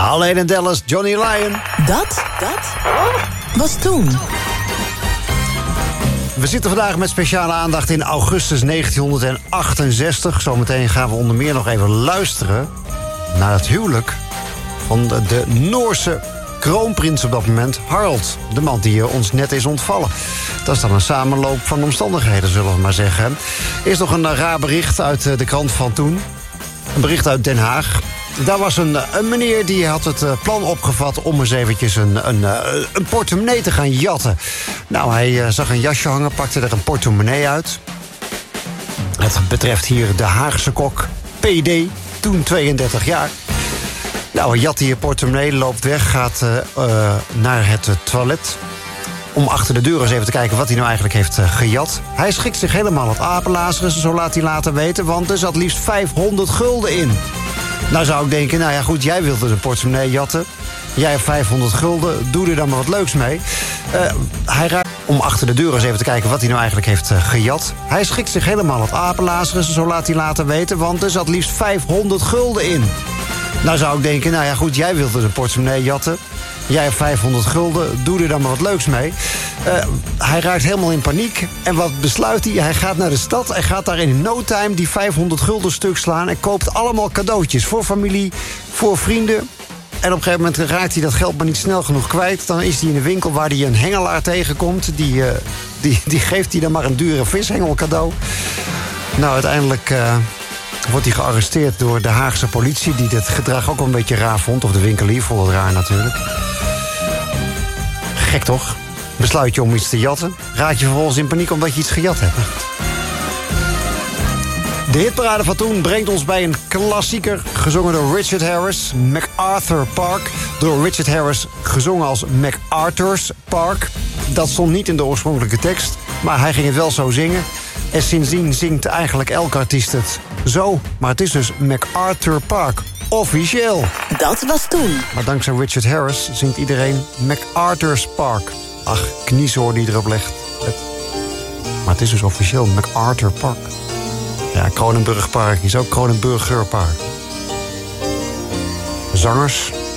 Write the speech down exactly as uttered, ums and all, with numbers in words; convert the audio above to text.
Alleen in Dallas, Johnny Lyon. Dat, dat was toen. We zitten vandaag met speciale aandacht in augustus negentienhonderdachtenzestig. Zometeen gaan we onder meer nog even luisteren naar het huwelijk van de, de Noorse kroonprins op dat moment, Harald. De man die ons net is ontvallen. Dat is dan een samenloop van omstandigheden, zullen we maar zeggen. Eerst nog een raar bericht uit de krant van toen. Een bericht uit Den Haag. Daar was een, een meneer die had het plan opgevat om eens eventjes een, een, een portemonnee te gaan jatten. Nou, hij zag een jasje hangen, pakte er een portemonnee uit. Het betreft hier de Haagse kok P D, toen tweeëndertig jaar. Nou, hij jat die portemonnee, loopt weg, gaat uh, uh, naar het uh, toilet. Om achter de deur eens even te kijken wat hij nou eigenlijk heeft uh, gejat. Hij schikt zich helemaal het apenlazeren, zo laat hij later weten, want er zat liefst vijfhonderd gulden in. Nou zou ik denken, nou ja goed, jij wilde de portemonnee jatten. Jij hebt vijfhonderd gulden, doe er dan maar wat leuks mee. Uh, hij raakt om achter de deur eens even te kijken wat hij nou eigenlijk heeft uh, gejat. Hij schikt zich helemaal het apenlazeren, zo laat hij later weten, want er zat liefst vijfhonderd gulden in. Nou zou ik denken, nou ja goed, jij wilde de portemonnee jatten. Jij hebt vijfhonderd gulden, doe er dan maar wat leuks mee. Uh, hij raakt helemaal in paniek. En wat besluit hij? Hij gaat naar de stad. Hij gaat daar in no time die vijfhonderd gulden stuk slaan. En koopt allemaal cadeautjes voor familie, voor vrienden. En op een gegeven moment raakt hij dat geld maar niet snel genoeg kwijt. Dan is hij in de winkel waar hij een hengelaar tegenkomt. Die, uh, die, die geeft hij dan maar een dure vishengel cadeau. Nou, uiteindelijk Uh, wordt hij gearresteerd door de Haagse politie, die dit gedrag ook wel een beetje raar vond. Of de winkelier vond het raar natuurlijk. Gek toch? Besluit je om iets te jatten. Raak je vervolgens in paniek omdat je iets gejat hebt. De hitparade van toen brengt ons bij een klassieker, gezongen door Richard Harris, MacArthur Park. Door Richard Harris gezongen als MacArthur's Park. Dat stond niet in de oorspronkelijke tekst, maar hij ging het wel zo zingen. En sindsdien zingt eigenlijk elke artiest het zo. Maar het is dus MacArthur Park. Officieel. Dat was toen. Maar dankzij Richard Harris zingt iedereen MacArthur's Park. Ach, kniezoor die erop legt. Maar het is dus officieel MacArthur Park. Ja, Kronenburg Park is ook Kronenburger Park. Zangers